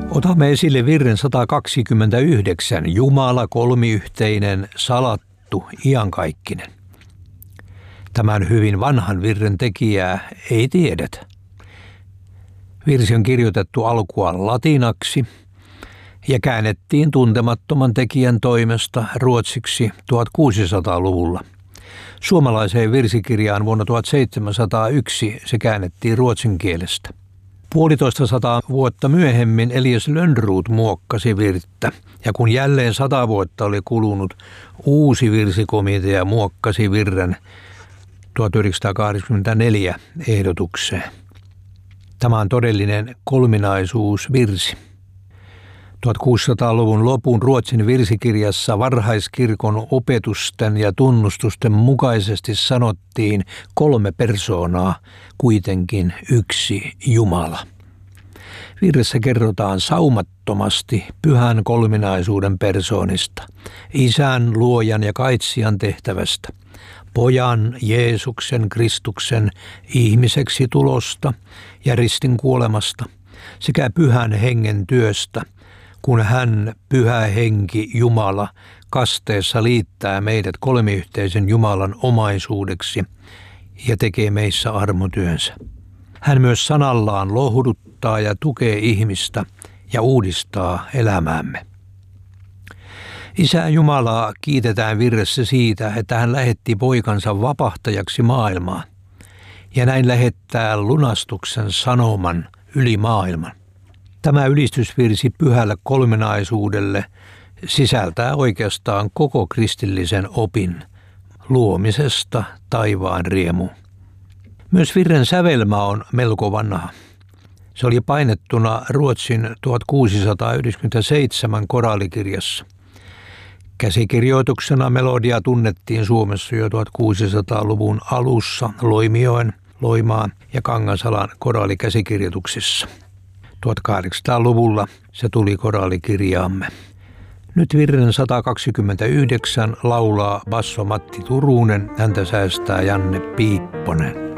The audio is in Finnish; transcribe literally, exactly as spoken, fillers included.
Otamme esille virren sata kaksikymmentäyhdeksän, Jumala kolmiyhteinen, salattu, iankaikkinen. Tämän hyvin vanhan virren tekijää ei tiedetä. Virsi on kirjoitettu alkuaan latinaksi ja käännettiin tuntemattoman tekijän toimesta ruotsiksi tuhatkuusisataaluvulla. Suomalaiseen virsikirjaan vuonna tuhatseitsemänsataayksi se käännettiin ruotsin kielestä. Puolitoista sataa vuotta myöhemmin Elias Lönnrot muokkasi virttä, ja kun jälleen sata vuotta oli kulunut, uusi virsikomitea muokkasi virren tuhatyhdeksänsataakahdeksankymmentäneljä ehdotukseen. Tämä on todellinen kolminaisuusvirsi. tuhatkuusisataaluvun lopun Ruotsin virsikirjassa varhaiskirkon opetusten ja tunnustusten mukaisesti sanottiin kolme persoonaa, kuitenkin yksi Jumala. Virressä kerrotaan saumattomasti pyhän kolminaisuuden persoonista, Isän, Luojan ja Kaitsijan tehtävästä, Pojan, Jeesuksen, Kristuksen ihmiseksi tulosta ja ristin kuolemasta sekä Pyhän Hengen työstä, kun hän, Pyhä Henki, Jumala, kasteessa liittää meidät kolmiyhteisen Jumalan omaisuudeksi ja tekee meissä armotyönsä. Hän myös sanallaan lohduttaa ja tukee ihmistä ja uudistaa elämäämme. Isä Jumalaa kiitetään virressä siitä, että hän lähetti poikansa vapahtajaksi maailmaan ja näin lähettää lunastuksen sanoman yli maailman. Tämä ylistysvirsi pyhälle kolminaisuudelle sisältää oikeastaan koko kristillisen opin luomisesta taivaan riemuun. Myös virren sävelmä on melko vanha. Se oli painettuna Ruotsin tuhatkuusisataayhdeksänkymmentäseitsemän koraalikirjassa. Käsikirjoituksena melodia tunnettiin Suomessa jo tuhatkuusisataaluvun alussa Loimijoen, Loimaan ja Kangasalan koraalikäsikirjoituksissa. tuhatkahdeksansataaluvulla se tuli koraalikirjaamme. Nyt virren sata kaksikymmentäyhdeksän laulaa basso Matti Turunen, häntä säästää Janne Piipponen.